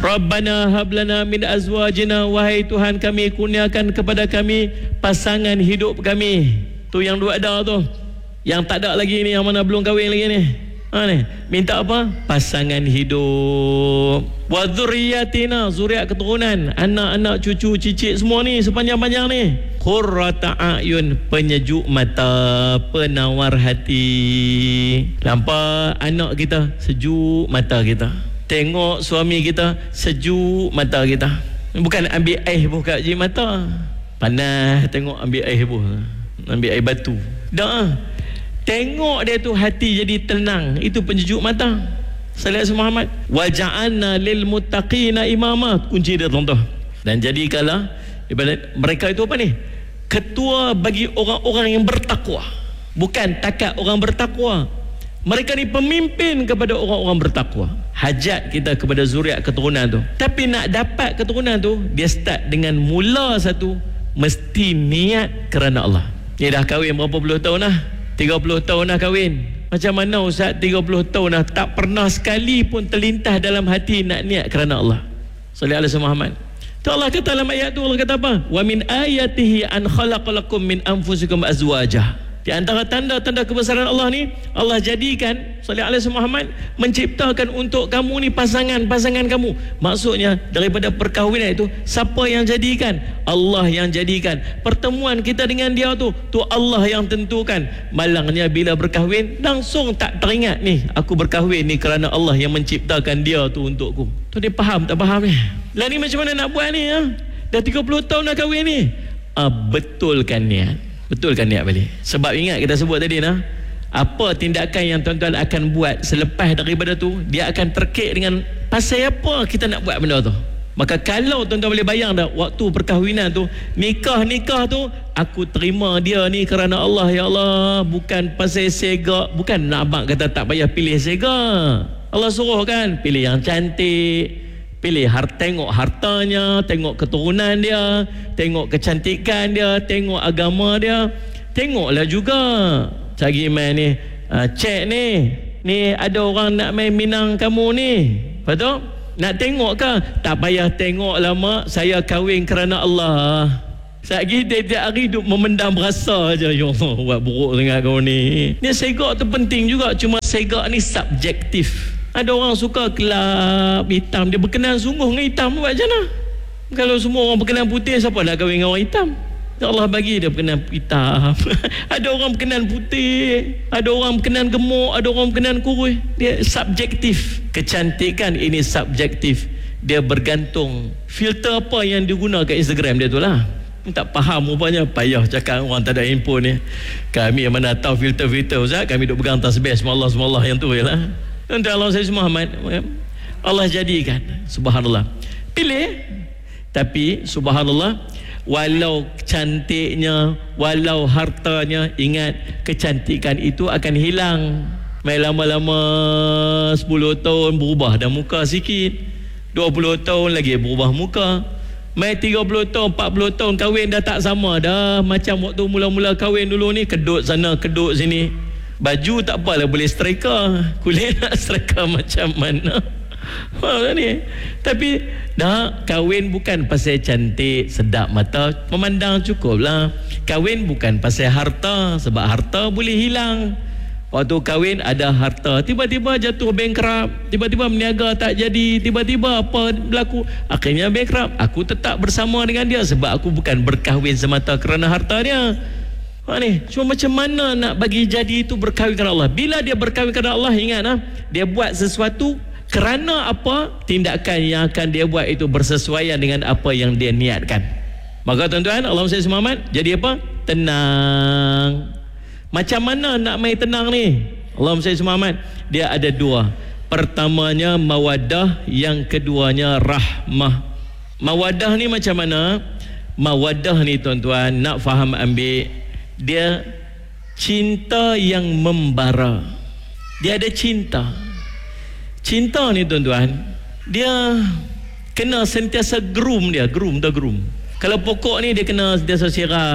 Rabbana hablana min azwajina, wahai Tuhan kami, kurniakan kepada kami pasangan hidup kami. Tu yang dua ada tu. Yang tak ada lagi ni, yang mana belum kahwin lagi ni. Ni minta apa? Pasangan hidup. Wa dzurriyyatina, zuriat keturunan, anak-anak, cucu, cicit semua ni sepanjang-panjang ni. Qurrata a'yun, penyejuk mata, penawar hati. Nampak anak kita, sejuk mata kita. Tengok suami kita, sejuk mata kita. Bukan ambil air buka je mata. Panas tengok ambil air pun. Ambil air batu. Dah. Tengok dia tu hati jadi tenang. Itu penyejuk mata. Sallallahu alaihi Muhammad. Wa ja'alna lil muttaqina imama. Kunci dia tuan-tuan. Dan jadikanlah mereka itu apa ni? Ketua bagi orang-orang yang bertakwa. Bukan takat orang bertakwa. Mereka ni pemimpin kepada orang-orang bertakwa. Hajat kita kepada zuriat keturunan tu. Tapi nak dapat keturunan tu, dia start dengan mula satu, mesti niat kerana Allah. Ni dah kahwin berapa puluh tahun dah? 30 tahun dah kahwin. Macam mana Ustaz 30 tahun dah tak pernah sekali pun terlintas dalam hati nak niat kerana Allah. Sallallahu alaihi Muhammad. Tu Allah kata dalam ayat tu, Allah kata apa? Wa min ayatihi an khalaqalakum min anfusikum azwajah. Di antara tanda-tanda kebesaran Allah ni, Allah jadikan sallallahu alaihi Muhammad menciptakan untuk kamu ni pasangan-pasangan kamu. Maksudnya daripada perkahwinan itu, siapa yang jadikan? Allah yang jadikan. Pertemuan kita dengan dia tu Allah yang tentukan. Malangnya bila berkahwin langsung tak teringat ni, aku berkahwin ni kerana Allah yang menciptakan dia tu untukku. Tu dia faham tak faham ni? Lah ni macam mana nak buat ni ha? Dah 30 tahun dah kahwin ni. Betulkan niat. Betulkan niat balik. Sebab ingat kita sebut tadi nah, apa tindakan yang tuan-tuan akan buat selepas daripada tu, dia akan terkait dengan pasal apa kita nak buat benda tu. Maka kalau tuan-tuan boleh bayang dah, waktu perkahwinan tu, nikah tu, aku terima dia ni kerana Allah, ya Allah, bukan pasal sega. Bukan nak abang kata tak payah pilih sega. Allah suruh kan, pilih yang cantik, pilih tengok hartanya, tengok keturunan dia, tengok kecantikan dia, tengok agama dia. Tengoklah juga cari main ni, cek ni ada orang nak main minang kamu ni, betul? Nak tengok ke? Tak payah tengok lama, saya kahwin kerana Allah. Satgi tiap hari duk memendam rasa je. Ya Allah, buat buruk dengan kau ni. Ni segak tu penting juga, cuma segak ni subjektif. Ada orang suka kelab hitam, dia berkenan sungguh dengan hitam, buat macam mana? Kalau semua orang berkenan putih, siapa nak kahwin dengan orang hitam? Allah bagi dia berkenan hitam. Ada orang berkenan putih, ada orang berkenan gemuk, ada orang berkenan kurus. Dia subjektif. Kecantikan ini subjektif. Dia bergantung filter apa yang diguna kat Instagram dia tu lah. Tak faham rupanya, payah cakap orang tak ada handphone ni. Kami yang mana tahu filter-filter Ustaz, kami duk pegang tasbih semalah yang tu jelah. Nanti Allah saya Muhammad, Allah jadikan. Subhanallah. Pilih. Tapi subhanallah, walau cantiknya, walau hartanya, ingat kecantikan itu akan hilang. Main lama-lama 10 tahun berubah dah muka sikit, 20 tahun lagi berubah muka. Main 30 tahun, 40 tahun kahwin dah tak sama dah. Macam waktu mula-mula kahwin dulu ni, kedut sana, kedut sini. Baju tak apalah boleh striker, kulit nak striker macam mana. Ni. Tapi dah kahwin bukan pasal cantik, sedap mata, memandang cukup lah. Kahwin bukan pasal harta, sebab harta boleh hilang. Waktu kahwin ada harta, tiba-tiba jatuh bankrupt, tiba-tiba meniaga tak jadi, tiba-tiba apa berlaku, akhirnya bankrupt. Aku tetap bersama dengan dia sebab aku bukan berkahwin semata kerana harta dia. Ni, cuma macam mana nak bagi jadi itu berkahwin kerana Allah. Bila dia berkahwin kerana Allah, ingat dia buat sesuatu kerana apa? Tindakan yang akan dia buat itu bersesuaian dengan apa yang dia niatkan. Maka tuan-tuan, Allahumma salli Muhammad, jadi apa? Tenang. Macam mana nak main tenang ni? Allahumma salli Muhammad, dia ada dua. Pertamanya mawaddah, yang keduanya rahmah. Mawaddah ni macam mana? Mawaddah ni tuan-tuan, nak faham ambil, dia cinta yang membara. Dia ada cinta. Cinta ni tuan-tuan, dia kena sentiasa groom dia. Groom. Kalau pokok ni dia kena sentiasa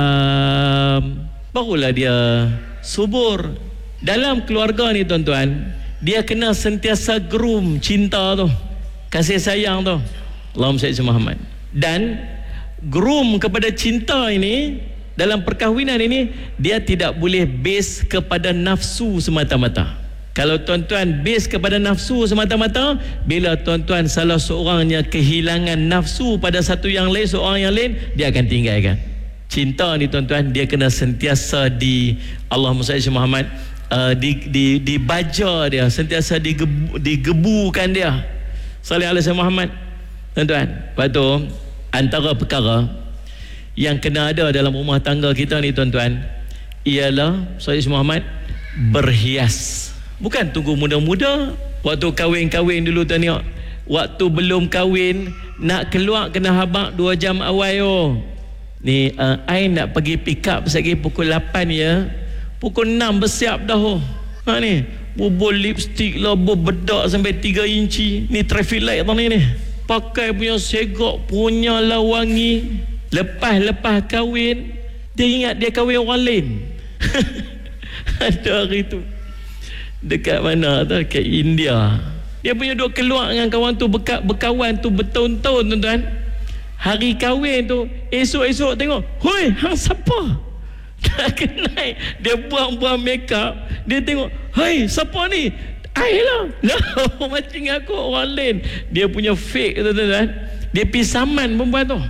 siram, barulah dia subur. Dalam keluarga ni tuan-tuan, dia kena sentiasa groom cinta tu. kasih sayang tu. Allahumma salli Muhammad. Dan groom kepada cinta ini, dalam perkahwinan ini, dia tidak boleh base kepada nafsu semata-mata. Kalau tuan-tuan base kepada nafsu semata-mata, bila tuan-tuan salah seorangnya kehilangan nafsu pada satu yang lain, seorang yang lain, dia akan tinggalkan. Cinta ni tuan-tuan, dia kena sentiasa Allahumma salli Muhammad, dibaja dia, sentiasa digebukan dia. Sallallahu alaihi Muhammad. Tuan-tuan, lepas tu antara perkara yang kena ada dalam rumah tangga kita ni tuan-tuan, ialah Sallallahu Muhammad, berhias. Bukan tunggu muda-muda. Waktu kahwin-kahwin dulu tengok, waktu belum kahwin nak keluar kena habaq 2 jam awal. Ni I nak pergi pick up lagi pukul 8 ya. Pukul 6 bersiap dah. Ni bubur lipstick lah, bedak sampai 3 inci. Ni traffic light tadi ni. Pakai punya segak punya lah wangi. Lepas kahwin, dia ingat dia kahwin orang lain. Ada hari tu dekat mana tu, kat India. Dia punya duk keluar dengan kawan tu, berkawan tu bertahun-tahun tuan-tuan. Hari kahwin tu, esok-esok tengok, hoi, hang siapa? Tak kenal. Dia buang-buang make up. Dia tengok, hoi, siapa ni? I lah. Macam aku orang lain. Dia punya fake tu tuan-tuan. Dia pergi saman perempuan tu.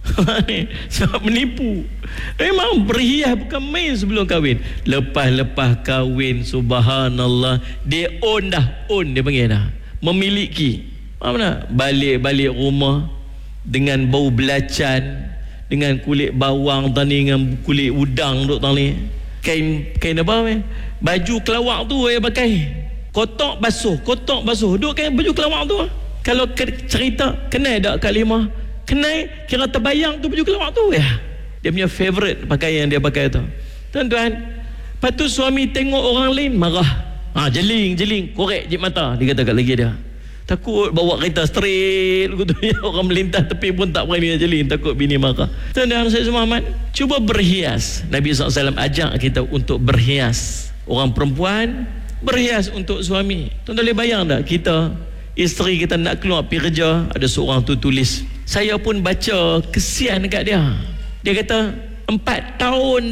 Sebab menipu. Memang berhias bukan main sebelum kahwin. Lepas kahwin, subhanallah, dia own dia panggil dah, memiliki. Mana balik rumah dengan bau belacan, dengan kulit bawang tadi, dengan kulit udang duk tadi. Kain apa ni? Baju kelawak tu dia pakai. Kotak basuh. Duk kan baju kelawak tu. Kalau cerita kenal tak Kak Limah? Kenal, kira terbayang tu baju kelawak tu ya. Dia punya favorite pakaian dia pakai tu. Tuan-tuan, lepas tu suami tengok orang lain marah. Jeling, korek jip mata, dia kata kat lagi dia. Takut bawa kereta straight gitu ya. Orang melintas tepi pun tak berani jeling, takut bini marah. Tuan-tuan saya Muhammad, cuba berhias. Nabi SAW ajak kita untuk berhias. Orang perempuan berhias untuk suami. Tuan-tuan boleh bayang tak, kita, isteri kita nak keluar pergi kerja, ada seorang tu tulis, saya pun baca kesian dekat dia. Dia kata 4 tahun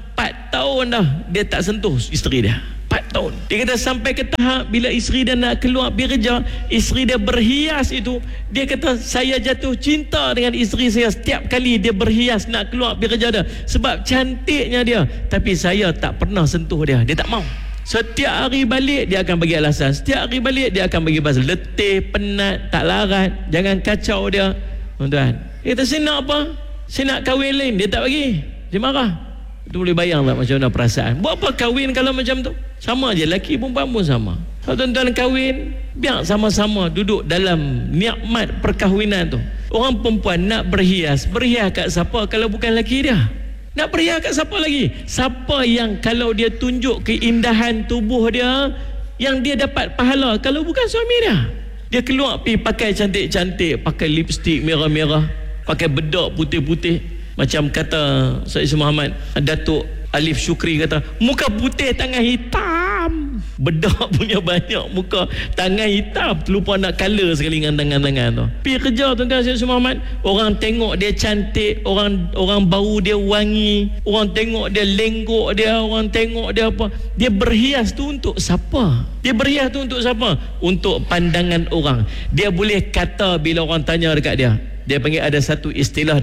dah dia tak sentuh isteri dia. 4 tahun. Dia kata sampai ke tahap bila isteri dia nak keluar pergi kerja, isteri dia berhias itu, dia kata saya jatuh cinta dengan isteri saya setiap kali dia berhias nak keluar pergi kerja dia, sebab cantiknya dia. Tapi saya tak pernah sentuh dia tak mau. Setiap hari balik dia akan bagi alasan. Setiap hari balik dia akan bagi pasal letih, penat, tak larat, jangan kacau dia. Tuan-tuan, dia kata saya nak apa? Saya nak kahwin lain, dia tak bagi. Dia marah. Itu boleh bayang tak macam mana perasaan. Buat apa kahwin kalau macam tu? Sama je, lelaki perempuan pun sama. Kalau tuan-tuan kahwin, biar sama-sama duduk dalam nikmat perkahwinan tu. Orang perempuan nak berhias kat siapa kalau bukan lelaki dia? Nak berhias kat siapa lagi? Siapa yang kalau dia tunjuk keindahan tubuh dia, yang dia dapat pahala kalau bukan suami dia? Dia keluar pergi pakai cantik-cantik, pakai lipstick merah-merah, pakai bedak putih-putih. Macam kata Sayyid Muhammad, Datuk Alif Syukri kata, muka putih tangan hitam. Bedak punya banyak, muka tangan hitam, terlupa nak colour sekali dengan tangan-tangan tu. Pergi kerja tuan-tuan Sayyid Muhammad, orang tengok dia cantik, orang bau dia wangi, orang tengok dia lenggok dia, orang tengok dia apa. Dia berhias tu untuk siapa? Dia berhias tu untuk siapa? Untuk pandangan orang. Dia boleh kata bila orang tanya dekat dia, dia panggil ada satu istilah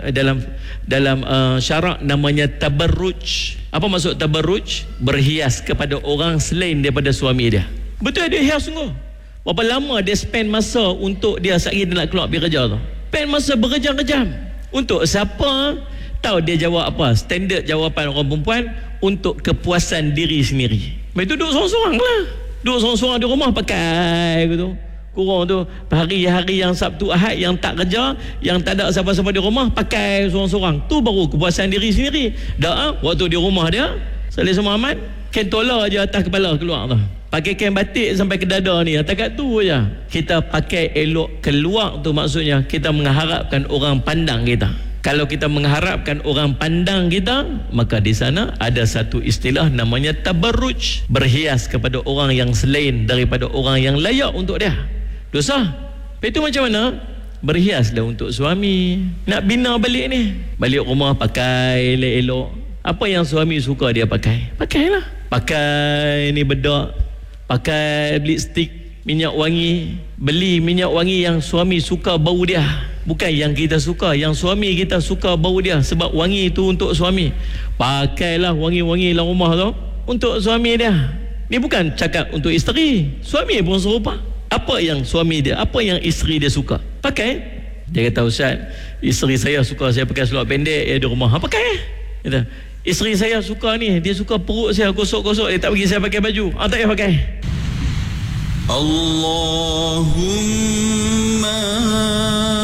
dalam syarak namanya tabarruj. Apa maksud tabarruj? Berhias kepada orang selain daripada suami dia. Betul, dia hias sungguh. Berapa lama dia spend masa untuk dia sehari dia nak keluar pergi kerja tu? Spend masa berjam-jam. Untuk siapa? Tahu dia jawab apa? Standard jawapan orang perempuan, untuk kepuasan diri sendiri. Itu duduk sorang-sorang lah. Duduk sorang-sorang di rumah pakai gitu. Kurang tu hari-hari yang Sabtu Ahad yang tak kerja, yang tak ada siapa-siapa di rumah, pakai sorang-sorang. Tu baru kepuasan diri sendiri. Dah waktu di rumah dia Salih Muhammad, kain tola je atas kepala keluar tu. Pakai kain batik sampai ke dada ni, takat tu je. Kita pakai elok keluar tu, maksudnya kita mengharapkan orang pandang kita. Kalau kita mengharapkan orang pandang kita, maka di sana ada satu istilah namanya tabarruj, berhias kepada orang yang selain daripada orang yang layak untuk dia. Dosa. Lepas itu macam mana? Berhiaslah untuk suami. Nak bina balik ni, balik rumah pakai elok-elok. Apa yang suami suka dia pakai, pakailah. Pakai ni bedak, pakai lipstick, minyak wangi. Beli minyak wangi yang suami suka bau dia, bukan yang kita suka. Yang suami kita suka bau dia, sebab wangi itu untuk suami. Pakailah wangi-wangi dalam rumah tu untuk suami dia. Ni bukan cakap untuk isteri, suami pun serupa. Apa yang suami dia, apa yang isteri dia suka, pakai. Dia kata, Ustaz, isteri saya suka saya pakai seluar pendek di rumah. Pakai. Kata, isteri saya suka ni, dia suka perut saya gosok-gosok, dia tak bagi saya pakai baju. Tak payah pakai. Allahumma